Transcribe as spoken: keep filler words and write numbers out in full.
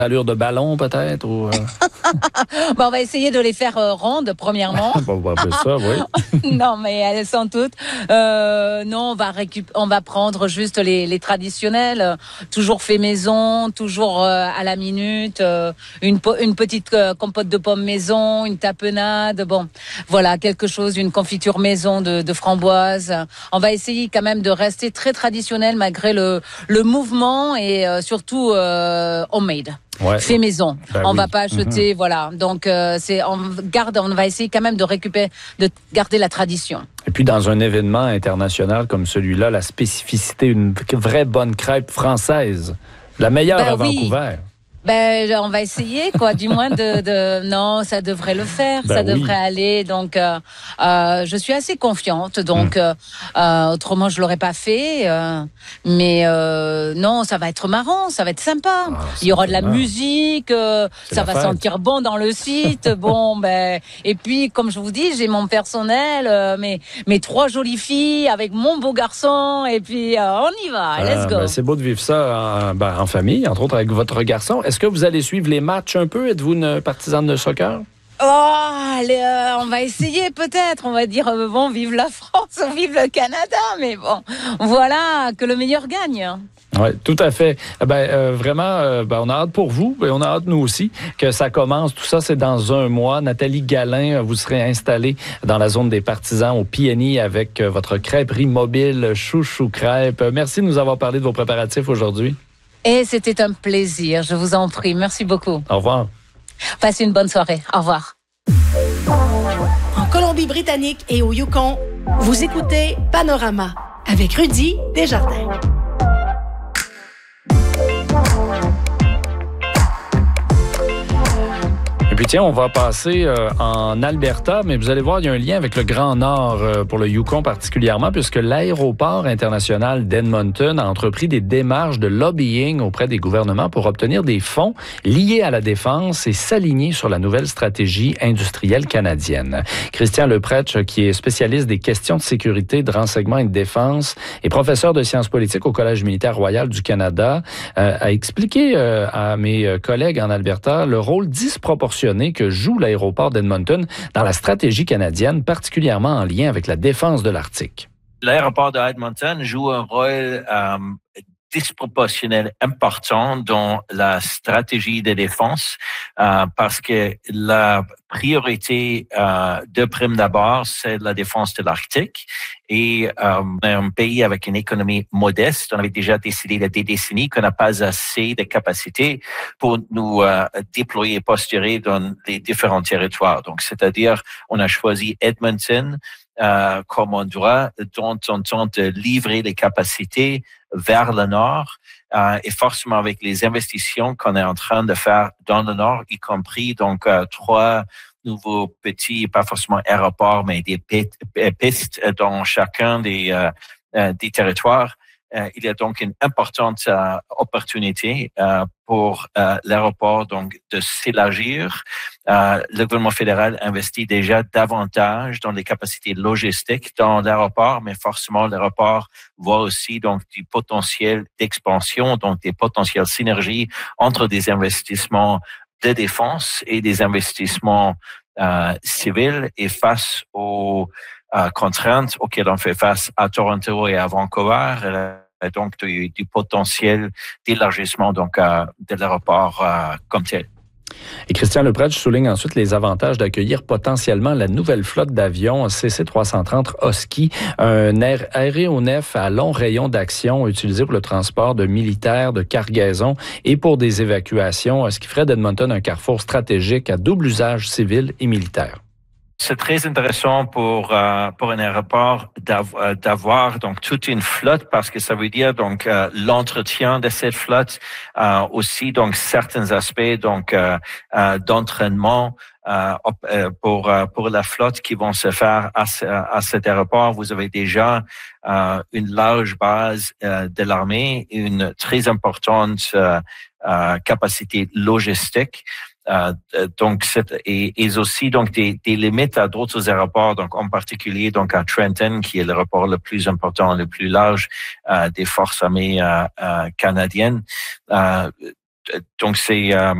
allure de ballon, peut-être? Ou, euh... bon, on va essayer de les faire euh, rondes, premièrement. bon, on va appeler ça, oui. non, mais elles sont toutes. Euh, non, on va, récup- on va prendre juste les, les traditionnels, euh, toujours fait maison, toujours euh, à la minute, euh, une, po- une petite euh, compote de pommes maison, une tapenade, bon, voilà, quelque chose, une confiture maison de, de framboises. On va essayer quand même de rester très traditionnel malgré le, le mouvement et euh, surtout euh, homemade. Ouais. Fait maison. Ben on oui. va pas acheter, mm-hmm. voilà. Donc euh, c'est, on garde, on va essayer quand même de récupérer, de garder la tradition. Et puis dans un événement international comme celui-là, la spécificité, une vraie bonne crêpe française, la meilleure ben à oui. Vancouver. Ben, on va essayer, quoi. Du moins de, de, non, ça devrait le faire, ben ça oui. devrait aller. Donc, euh, euh, je suis assez confiante. Donc, mm. euh, euh, autrement, je l'aurais pas fait. Euh, mais euh, non, ça va être marrant, ça va être sympa. Ah, il y aura de la marrant. musique, euh, ça va fête. sentir bon dans le site. bon, ben, et puis, comme je vous dis, j'ai mon personnel, euh, mes, mes trois jolies filles avec mon beau garçon, et puis euh, on y va. Ah, let's go. Ben, c'est beau de vivre ça en, ben, en famille, entre autres avec votre garçon. Est-ce que vous allez suivre les matchs un peu? Êtes-vous une partisane de soccer? Oh, allez, euh, on va essayer peut-être. On va dire, euh, bon, vive la France, vive le Canada. Mais bon, voilà, que le meilleur gagne. Oui, tout à fait. Ben, euh, vraiment, euh, ben, on a hâte pour vous et on a hâte, nous aussi, que ça commence. Tout ça, c'est dans un mois. Nathalie Gallin, vous serez installée dans la zone des partisans au P N I avec euh, votre crêperie mobile Chouchou Crêpe. Merci de nous avoir parlé de vos préparatifs aujourd'hui. Et c'était un plaisir, je vous en prie. Merci beaucoup. Au revoir. Passez une bonne soirée. Au revoir. En Colombie-Britannique et au Yukon, vous écoutez Panorama avec Rudy Desjardins. Et puis tiens, on va passer euh, en Alberta, mais vous allez voir, il y a un lien avec le Grand Nord euh, pour le Yukon particulièrement, puisque l'aéroport international d'Edmonton a entrepris des démarches de lobbying auprès des gouvernements pour obtenir des fonds liés à la défense et s'aligner sur la nouvelle stratégie industrielle canadienne. Christian Lepretsch, qui est spécialiste des questions de sécurité, de renseignement et de défense et professeur de sciences politiques au Collège militaire royal du Canada, euh, a expliqué euh, à mes collègues en Alberta le rôle disproportionné que joue l'aéroport d'Edmonton dans la stratégie canadienne, particulièrement en lien avec la défense de l'Arctique. L'aéroport d'Edmonton joue un rôle euh, disproportionnel important dans la stratégie de défense euh, parce que la priorité euh, de prime d'abord, c'est la défense de l'Arctique. Et euh, un pays avec une économie modeste, on avait déjà décidé il y a des décennies qu'on n'a pas assez de capacités pour nous euh, déployer et posturer dans les différents territoires. Donc, c'est-à-dire, on a choisi Edmonton euh, comme endroit dont on tente de livrer les capacités vers le nord euh, et forcément avec les investissements qu'on est en train de faire dans le nord, y compris donc euh, trois nouveaux petits, pas forcément aéroports, mais des pistes dans chacun des, euh, des territoires. Euh, il y a donc une importante euh, opportunité euh, pour euh, l'aéroport donc de s'élargir. Euh, le gouvernement fédéral investit déjà davantage dans les capacités logistiques dans l'aéroport, mais forcément l'aéroport voit aussi donc du potentiel d'expansion, donc des potentiels synergies entre des investissements de défense et des investissements euh, civils et face aux euh, contraintes auxquelles on fait face à Toronto et à Vancouver, euh, donc du, du potentiel d'élargissement donc euh, de l'aéroport euh, comme tel. Et Christian Lepretsch souligne ensuite les avantages d'accueillir potentiellement la nouvelle flotte d'avions C C trois cent trente Husky, un aéronef à long rayon d'action utilisé pour le transport de militaires, de cargaisons et pour des évacuations, ce qui ferait d'Edmonton un carrefour stratégique à double usage civil et militaire. C'est très intéressant pour euh, pour un aéroport d'avoir, d'avoir donc toute une flotte parce que ça veut dire donc euh, l'entretien de cette flotte, euh, aussi donc certains aspects donc euh, euh, d'entraînement euh, pour euh, pour la flotte qui vont se faire à, à cet aéroport. Vous avez déjà euh, une large base euh, de l'armée, une très importante euh, euh, capacité logistique. Euh, donc c'est, et, et aussi donc des, des limites à d'autres aéroports, donc en particulier donc à Trenton qui est l'aéroport le plus important, le plus large euh, des forces armées euh, euh, canadiennes. Euh, donc c'est